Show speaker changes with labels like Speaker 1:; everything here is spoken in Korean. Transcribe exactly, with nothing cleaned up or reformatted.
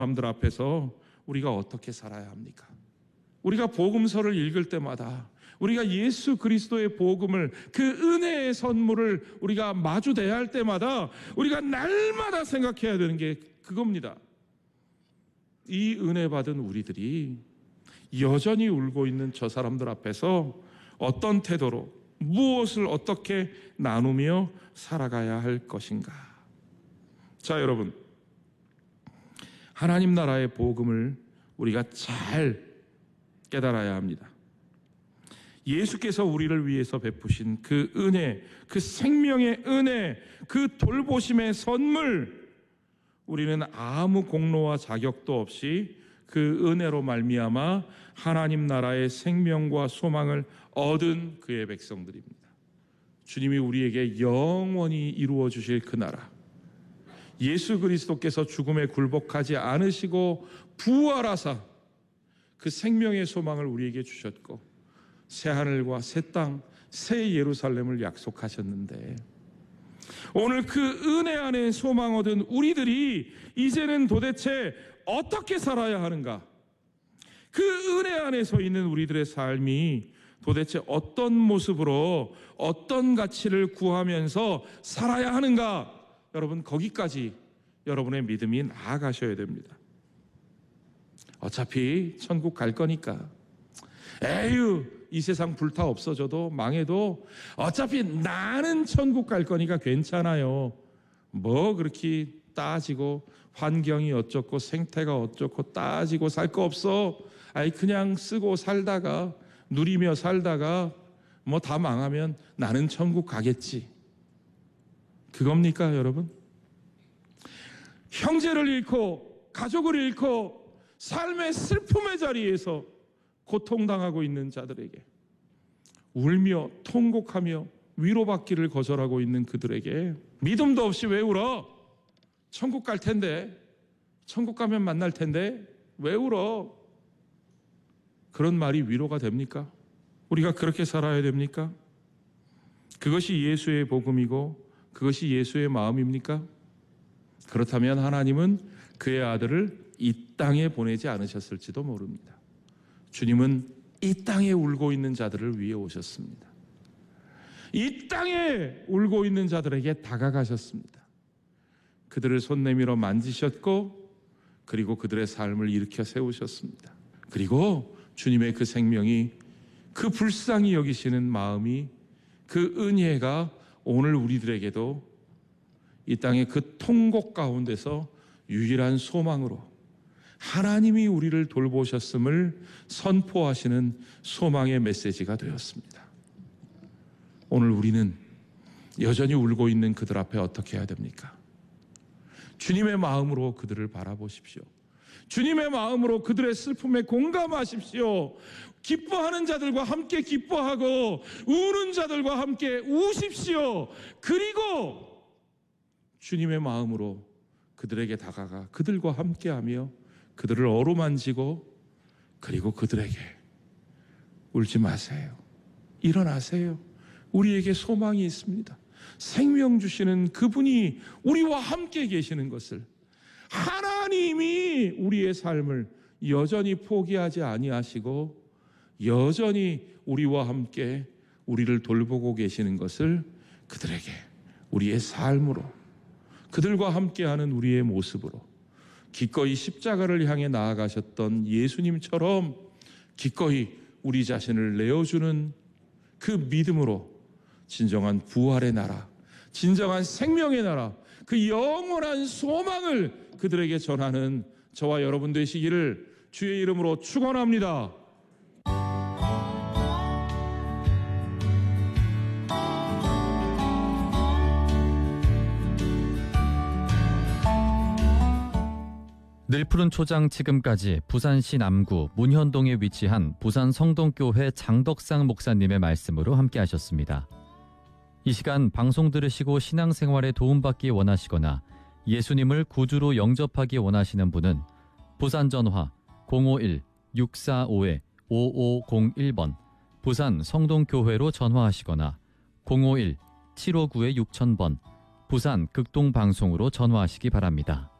Speaker 1: 사람들 앞에서 우리가 어떻게 살아야 합니까? 우리가 복음서를 읽을 때마다 우리가 예수 그리스도의 복음을, 그 은혜의 선물을 우리가 마주대야 할 때마다 우리가 날마다 생각해야 되는 게 그겁니다. 이 은혜 받은 우리들이 여전히 울고 있는 저 사람들 앞에서 어떤 태도로, 무엇을 어떻게 나누며 살아가야 할 것인가. 자, 여러분, 하나님 나라의 복음을 우리가 잘 깨달아야 합니다. 예수께서 우리를 위해서 베푸신 그 은혜, 그 생명의 은혜, 그 돌보심의 선물, 우리는 아무 공로와 자격도 없이 그 은혜로 말미암아 하나님 나라의 생명과 소망을 얻은 그의 백성들입니다. 주님이 우리에게 영원히 이루어 주실 그 나라, 예수 그리스도께서 죽음에 굴복하지 않으시고 부활하사 그 생명의 소망을 우리에게 주셨고, 새하늘과 새 땅, 새 예루살렘을 약속하셨는데, 오늘 그 은혜 안에 소망 얻은 우리들이 이제는 도대체 어떻게 살아야 하는가? 그 은혜 안에 서 있는 우리들의 삶이 도대체 어떤 모습으로, 어떤 가치를 구하면서 살아야 하는가? 여러분, 거기까지 여러분의 믿음이 나아가셔야 됩니다. 어차피 천국 갈 거니까, 에휴, 이 세상 불타 없어져도 망해도 어차피 나는 천국 갈 거니까 괜찮아요. 뭐 그렇게 따지고 환경이 어쩌고 생태가 어쩌고 따지고 살 거 없어. 아이, 그냥 쓰고 살다가, 누리며 살다가 뭐 다 망하면 나는 천국 가겠지. 그겁니까, 여러분? 형제를 잃고 가족을 잃고 삶의 슬픔의 자리에서 고통당하고 있는 자들에게, 울며 통곡하며 위로받기를 거절하고 있는 그들에게 믿음도 없이 왜 울어? 천국 갈 텐데, 천국 가면 만날 텐데 왜 울어? 그런 말이 위로가 됩니까? 우리가 그렇게 살아야 됩니까? 그것이 예수의 복음이고 그것이 예수의 마음입니까? 그렇다면 하나님은 그의 아들을 이 땅에 보내지 않으셨을지도 모릅니다. 주님은 이 땅에 울고 있는 자들을 위해 오셨습니다. 이 땅에 울고 있는 자들에게 다가가셨습니다. 그들을 손 내밀어 만지셨고, 그리고 그들의 삶을 일으켜 세우셨습니다. 그리고 주님의 그 생명이, 그 불쌍히 여기시는 마음이, 그 은혜가 오늘 우리들에게도 이 땅의 그 통곡 가운데서 유일한 소망으로, 하나님이 우리를 돌보셨음을 선포하시는 소망의 메시지가 되었습니다. 오늘 우리는 여전히 울고 있는 그들 앞에 어떻게 해야 됩니까? 주님의 마음으로 그들을 바라보십시오. 주님의 마음으로 그들의 슬픔에 공감하십시오. 기뻐하는 자들과 함께 기뻐하고 우는 자들과 함께 우십시오. 그리고 주님의 마음으로 그들에게 다가가 그들과 함께하며 그들을 어루만지고, 그리고 그들에게 울지 마세요, 일어나세요, 우리에게 소망이 있습니다, 생명 주시는 그분이 우리와 함께 계시는 것을, 하나님이 우리의 삶을 여전히 포기하지 아니하시고 여전히 우리와 함께 우리를 돌보고 계시는 것을 그들에게 우리의 삶으로, 그들과 함께하는 우리의 모습으로, 기꺼이 십자가를 향해 나아가셨던 예수님처럼 기꺼이 우리 자신을 내어주는 그 믿음으로 진정한 부활의 나라, 진정한 생명의 나라, 그 영원한 소망을 그들에게 전하는 저와 여러분 되시기를 주의 이름으로 축원합니다.
Speaker 2: 늘푸른 초장 지금까지 부산시 남구 문현동에 위치한 부산 성동교회 장덕상 목사님의 말씀으로 함께하셨습니다. 이 시간 방송 들으시고 신앙생활에 도움받기 원하시거나 예수님을 구주로 영접하기 원하시는 분은 부산 전화 공오일 육사오 오오공일 번 부산 성동교회로 전화하시거나 공오일 칠오구 육천 번 부산 극동방송으로 전화하시기 바랍니다.